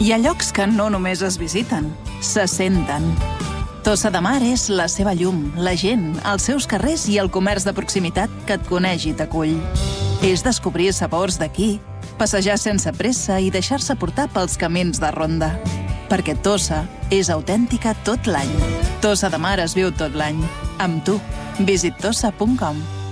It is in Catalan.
Hi ha llocs que no només es visiten, se senten. Tossa de Mar és la seva llum, la gent, els seus carrers i el comerç de proximitat que et coneix i t'acull. És descobrir sabors d'aquí, passejar sense pressa i deixar-se portar pels camins de ronda. Perquè Tossa és autèntica tot l'any. Tossa de Mar es viu tot l'any. Amb tu. Visittossa.com